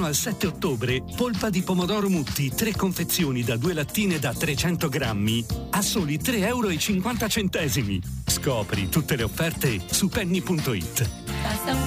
fino al 7 ottobre, polpa di pomodoro Mutti, 3 confezioni da 2 lattine da 300 grammi, a soli 3,50 €. Scopri tutte le offerte su penny.it.